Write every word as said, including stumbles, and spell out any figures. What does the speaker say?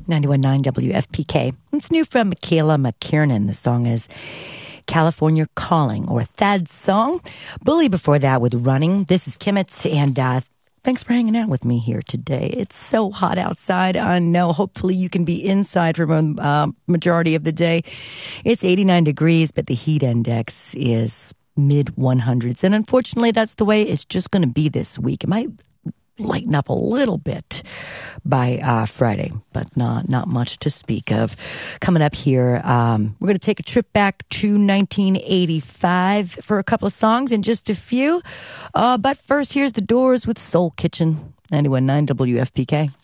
ninety-one point nine W F P K. It's new from Michaela McKiernan. The song is California Calling, or Thad's song. Bully before that with Running. This is Kimmets, and uh, thanks for hanging out with me here today. It's so hot outside. I know. Hopefully you can be inside for a uh, majority of the day. It's eighty-nine degrees, but the heat index is mid one hundreds. And unfortunately, that's the way it's just going to be this week. It might lighten up a little bit by uh, Friday, but not not much to speak of. Coming up here, um, we're going to take a trip back to nineteen eighty-five for a couple of songs in just a few. Uh, but first, here's The Doors with Soul Kitchen, ninety-one point nine W F P K.